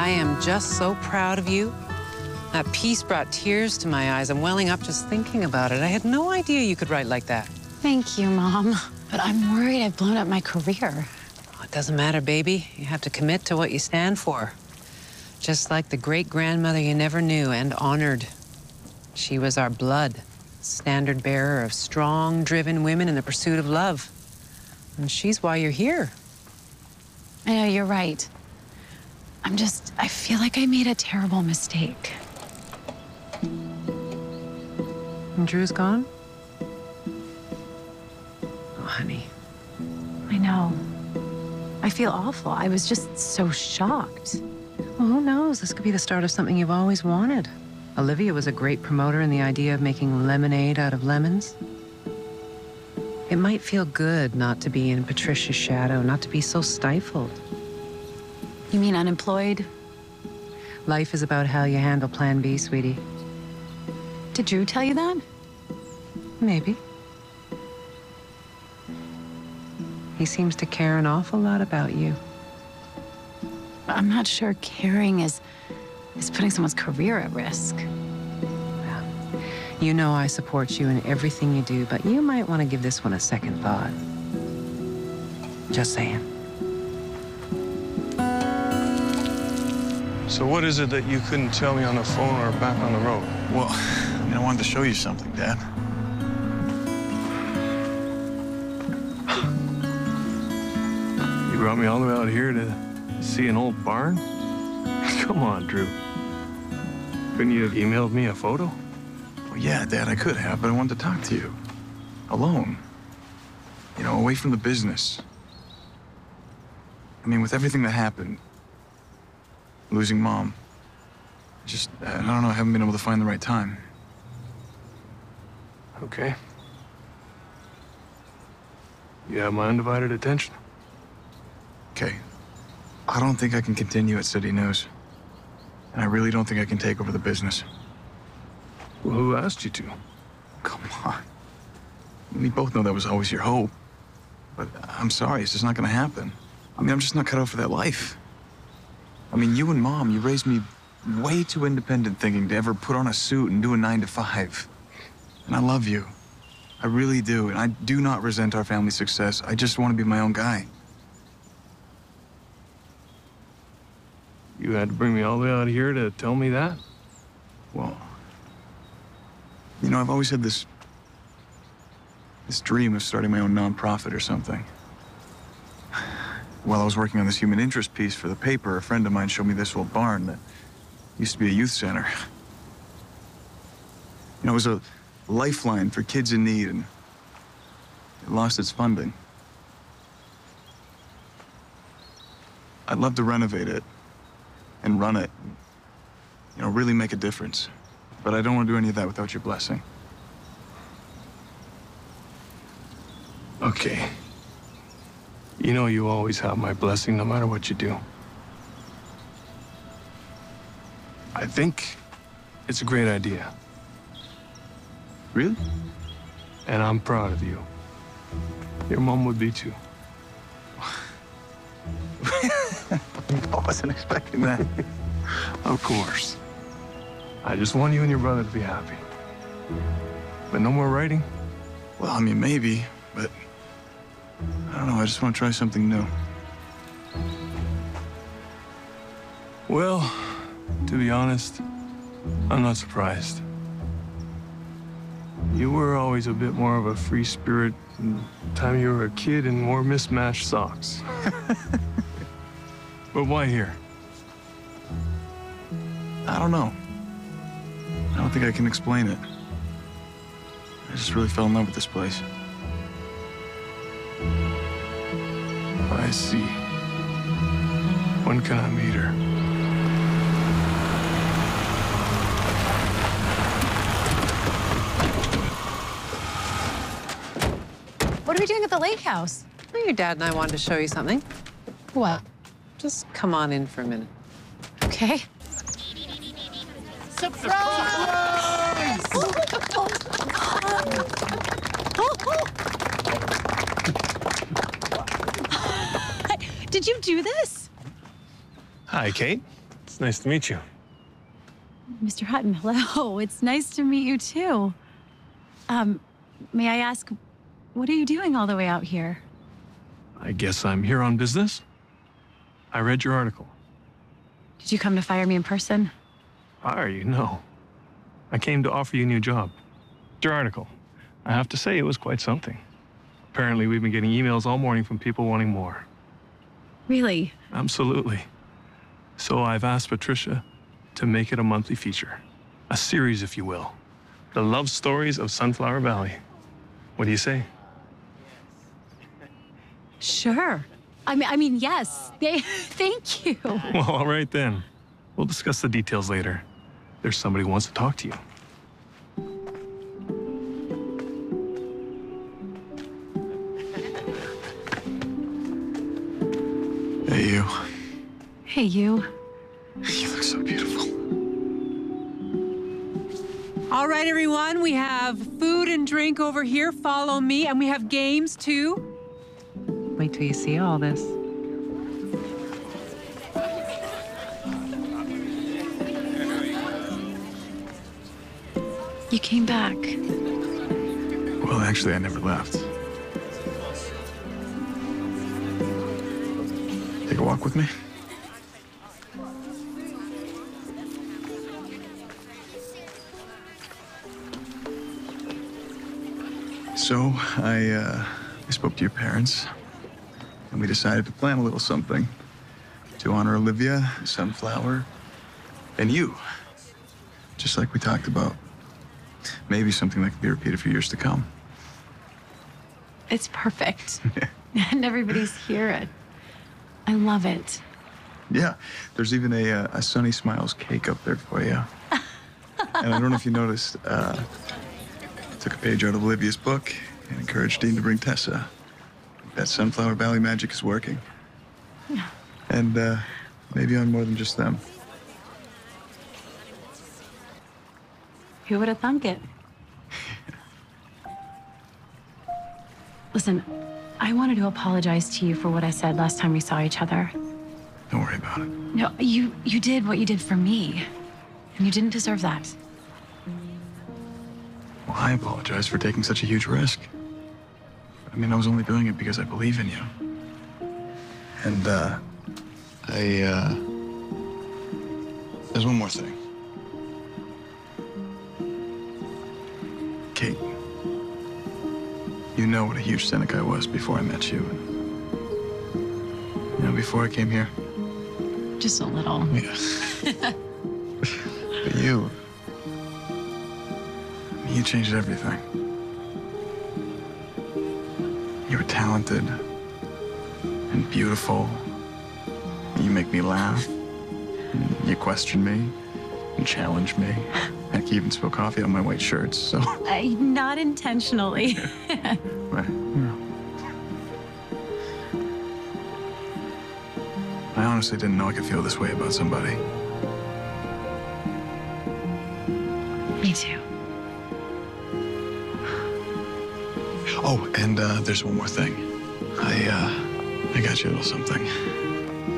I am just so proud of you. That piece brought tears to my eyes. I'm welling up just thinking about it. I had no idea you could write like that. Thank you, Mom. But I'm worried I've blown up my career. Oh, it doesn't matter, baby. You have to commit to what you stand for. Just like the great-grandmother you never knew and honored. She was our blood, standard bearer of strong, driven women in the pursuit of love. And she's why you're here. I know, you're right. I feel like I made a terrible mistake. And Drew's gone? Oh, honey. I know. I feel awful. I was just so shocked. Well, who knows? This could be the start of something you've always wanted. Olivia was a great promoter in the idea of making lemonade out of lemons. It might feel good not to be in Patricia's shadow, not to be so stifled. You mean unemployed? Life is about how you handle Plan B, sweetie. Did Drew tell you that? Maybe. He seems to care an awful lot about you. I'm not sure caring is putting someone's career at risk. Well, you know I support you in everything you do, but you might want to give this one a second thought. Just saying. So what is it that you couldn't tell me on the phone or back on the road? Well, I wanted to show you something, Dad. You brought me all the way out here to see an old barn? Come on, Drew. Couldn't you have emailed me a photo? Well, yeah, Dad, I could have, but I wanted to talk to you. Alone. You know, away from the business. I mean, with everything that happened, losing Mom, I don't know, I haven't been able to find the right time. Okay. You have my undivided attention. Okay. I don't think I can continue at City News. And I really don't think I can take over the business. Well, who asked you to? Come on. We both know that was always your hope. But I'm sorry, it's just not gonna happen. I mean, I'm just not cut out for that life. I mean, you and Mom, you raised me way too independent thinking to ever put on a suit and do a 9 to 5. And I love you. I really do. And I do not resent our family's success. I just want to be my own guy. You had to bring me all the way out here to tell me that? Well, you know, I've always had this dream of starting my own nonprofit or something. While I was working on this human interest piece for the paper, a friend of mine showed me this old barn that used to be a youth center. You know, it was a lifeline for kids in need, and it lost its funding. I'd love to renovate it and run it, you know, really make a difference. But I don't want to do any of that without your blessing. Okay. You know you always have my blessing no matter what you do. I think it's a great idea. Really? And I'm proud of you. Your mom would be too. I wasn't expecting that. Of course. I just want you and your brother to be happy. But no more writing? Well, I mean, maybe, but I don't know. I just want to try something new. Well, to be honest, I'm not surprised. You were always a bit more of a free spirit from the time you were a kid and wore mismatched socks. But why here? I don't know. I don't think I can explain it. I just really fell in love with this place. I see. When can I meet her? What are we doing at the lake house? Well, your dad and I wanted to show you something. What? Just come on in for a minute. Okay. Did you do this? Hi, Kate. It's nice to meet you. Mr. Hutton, hello. It's nice to meet you too. May I ask, what are you doing all the way out here? I guess I'm here on business. I read your article. Did you come to fire me in person? Fire you? No. I came to offer you a new job. Your article. I have to say, it was quite something. Apparently, we've been getting emails all morning from people wanting more. Really? Absolutely. So I've asked Patricia to make it a monthly feature. A series, if you will. The love stories of Sunflower Valley. What do you say? Sure. I mean, yes. Thank you. Well, all right then. We'll discuss the details later. There's somebody who wants to talk to you. Hey, you. Hey, you. You look so beautiful. All right, everyone, we have food and drink over here. Follow me, and we have games too. Wait till you see all this. You came back. Well, actually, I never left. Take a walk with me? So, I spoke to your parents, and we decided to plan a little something to honor Olivia, Sunflower, and you. Just like we talked about. Maybe something that could be repeated for years to come. It's perfect. And everybody's here. I love it. Yeah, there's even a Sunny Smiles cake up there for you. And I don't know if you noticed, I took a page out of Olivia's book and encouraged Dean to bring Tessa. That Sunflower Valley magic is working. And maybe on more than just them. Who would have thunk it? Listen, I wanted to apologize to you for what I said last time we saw each other. Don't worry about it. No, you did what you did for me. And you didn't deserve that. Well, I apologize for taking such a huge risk. I mean, I was only doing it because I believe in you. And, there's one more thing. Kate, you know what a huge cynic I was before I met you. You know, before I came here. Just a little. Yeah. But you changed everything. You were talented and beautiful. You make me laugh. You question me and challenge me. Heck, you even spill coffee on my white shirts, so. Not intentionally. Right. Yeah. I honestly didn't know I could feel this way about somebody. Me too. Oh, and there's one more thing. I got you a little something.